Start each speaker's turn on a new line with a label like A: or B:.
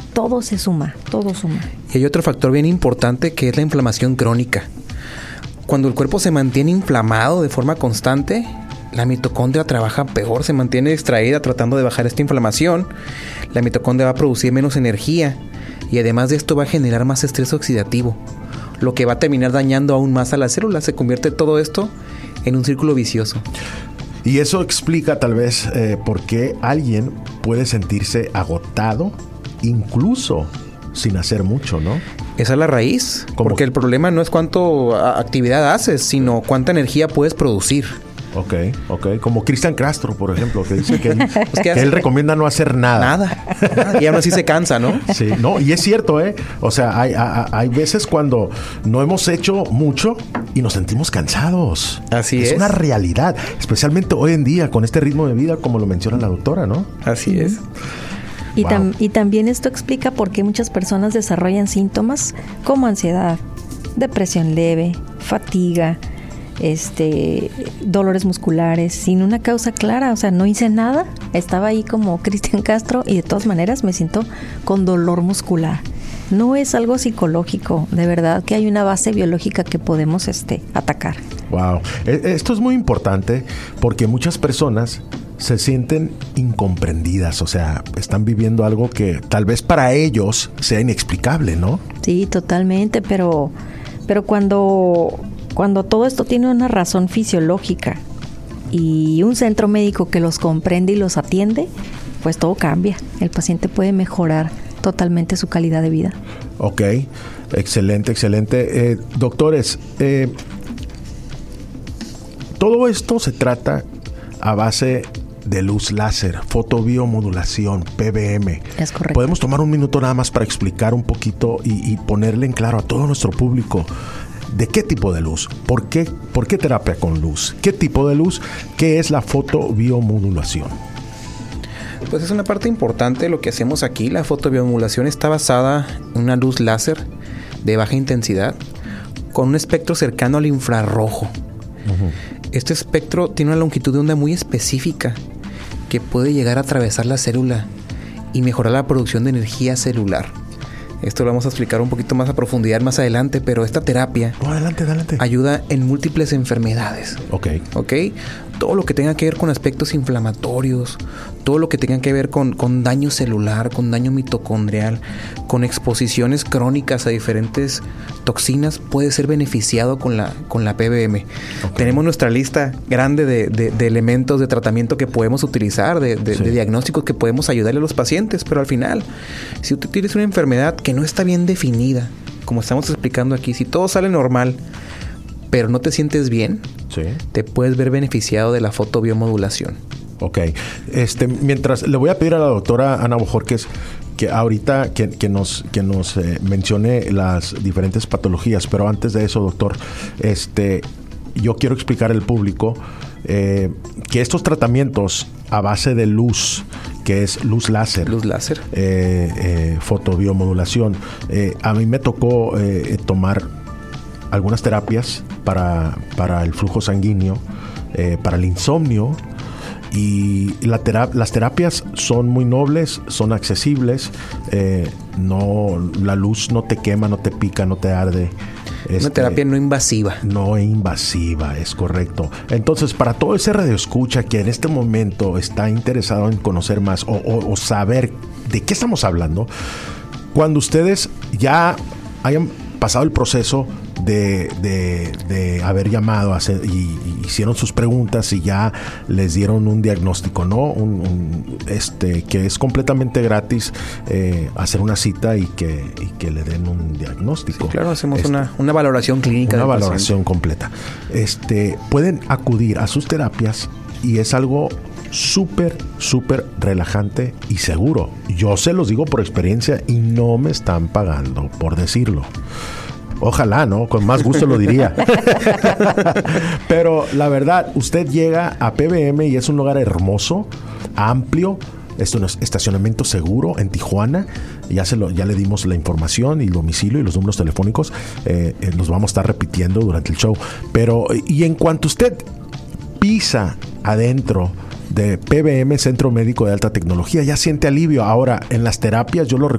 A: todo se suma, todo suma.
B: Y hay otro factor bien importante que es la inflamación crónica. Cuando el cuerpo se mantiene inflamado de forma constante, la mitocondria trabaja peor, se mantiene distraída tratando de bajar esta inflamación. La mitocondria va a producir menos energía y además de esto va a generar más estrés oxidativo, lo que va a terminar dañando aún más a las células. Se convierte todo esto en un círculo vicioso.
C: Y eso explica tal vez por qué alguien puede sentirse agotado incluso sin hacer mucho, ¿no?
B: Esa es la raíz, porque el problema no es cuánto actividad haces, sino cuánta energía puedes producir.
C: Ok. Como Cristian Castro, por ejemplo, que dice que él recomienda no hacer nada.
B: Nada. Y aún así se cansa, ¿no?
C: Sí, no, y es cierto, ¿eh? O sea, hay veces cuando no hemos hecho mucho y nos sentimos cansados.
B: Así es.
C: Es una realidad, especialmente hoy en día con este ritmo de vida, como lo menciona la doctora, ¿no?
B: Así es.
A: Y también esto explica por qué muchas personas desarrollan síntomas como ansiedad, depresión leve, fatiga, dolores musculares, sin una causa clara. O sea, no hice nada, estaba ahí como Cristian Castro y de todas maneras me siento con dolor muscular. No es algo psicológico, de verdad que hay una base biológica que podemos atacar.
C: Wow, esto es muy importante porque muchas personas se sienten incomprendidas, o sea, están viviendo algo que tal vez para ellos sea inexplicable, ¿no?
A: Sí, totalmente, pero cuando todo esto tiene una razón fisiológica y un centro médico que los comprende y los atiende, pues todo cambia. El paciente puede mejorar totalmente su calidad de vida.
C: Ok, excelente. Doctores, todo esto se trata a base de luz láser, fotobiomodulación, PBM.
A: Es correcto.
C: Podemos tomar un minuto nada más para explicar un poquito y ponerle en claro a todo nuestro público de qué tipo de luz, por qué terapia con luz, qué tipo de luz, qué es la fotobiomodulación.
B: Pues es una parte importante de lo que hacemos aquí. La fotobiomodulación está basada en una luz láser de baja intensidad con un espectro cercano al infrarrojo. Uh-huh. Este espectro tiene una longitud de onda muy específica que puede llegar a atravesar la célula y mejorar la producción de energía celular. Esto lo vamos a explicar un poquito más a profundidad más adelante, pero esta terapia
C: adelante.
B: ayuda en múltiples enfermedades.
C: Ok. Todo lo que tenga que ver con aspectos inflamatorios, todo lo que tenga que ver con daño celular, con daño mitocondrial, con exposiciones crónicas a diferentes toxinas, puede ser beneficiado con la PBM. Okay. Tenemos nuestra lista grande de elementos de tratamiento que podemos utilizar, de diagnósticos que podemos ayudarle a los pacientes, pero al final, si tú tienes una enfermedad que no está bien definida, como estamos explicando aquí, si todo sale normal, pero no te sientes bien, te puedes ver beneficiado de la fotobiomodulación. Ok. Mientras le voy a pedir a la doctora Ana Bojorquez que ahorita que nos mencione las diferentes patologías, pero antes de eso, doctor, yo quiero explicar al público que estos tratamientos a base de luz, que es luz láser, fotobiomodulación, a mí me tocó tomar algunas terapias para el flujo sanguíneo, para el insomnio, y las terapias son muy nobles, son accesibles, la luz no te quema, no te pica, no te arde.
B: Una terapia no invasiva.
C: No invasiva, es correcto. Entonces, para todo ese radioescucha que en este momento está interesado en conocer más o saber de qué estamos hablando, cuando ustedes ya hayan pasado el proceso de haber llamado y hicieron sus preguntas y ya les dieron un diagnóstico, ¿no? Que es completamente gratis, hacer una cita y que le den un diagnóstico.
B: Sí, claro, hacemos una valoración clínica.
C: Una valoración completa. Pueden acudir a sus terapias y es algo súper relajante y seguro. Yo se los digo por experiencia y no me están pagando por decirlo. Ojalá, ¿no? Con más gusto lo diría. Pero la verdad, usted llega a PBM y es un lugar hermoso, amplio. Esto es un estacionamiento seguro en Tijuana. Ya le dimos la información y el domicilio y los números telefónicos. Los vamos a estar repitiendo durante el show. Y en cuanto usted pisa adentro de PBM, Centro Médico de Alta Tecnología, ya siente alivio. Ahora, en las terapias yo lo